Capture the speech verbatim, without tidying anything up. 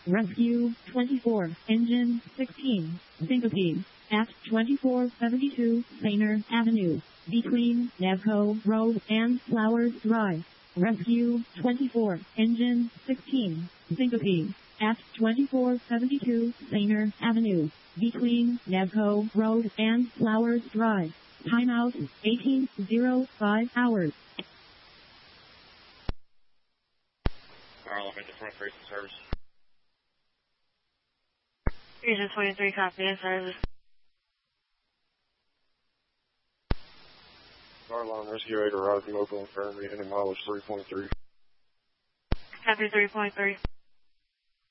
Rescue twenty-four, engine sixteen, syncope, at twenty-four seventy-two Sainer Avenue, between Navco Road and Flowers Drive. Rescue twenty-four, engine sixteen, syncope, at twenty-four seventy-two Sainer Avenue, between Navco Road and Flowers Drive. Timeout eighteen oh five hours. Carl, I'm at the front facing service. Region twenty-three, copy in service. Car alarm rescue aid arrived from Oakland Infirmary, and mileage three point three. Copy three point three.